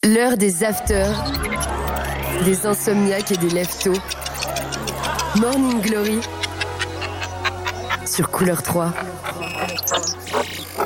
L'heure des afters, des insomniaques et des lève-tôt. Morning Glory sur Couleur 3.